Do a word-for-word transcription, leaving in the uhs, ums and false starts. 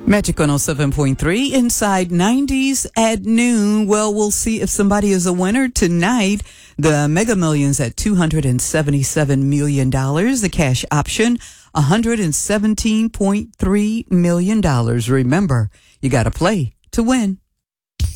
Magic one oh seven point three inside nineties at noon. Well, we'll see if somebody is a winner tonight. The Mega Millions at two hundred seventy-seven million dollars. The cash option, one hundred seventeen point three million dollars. Remember, you got to play to win.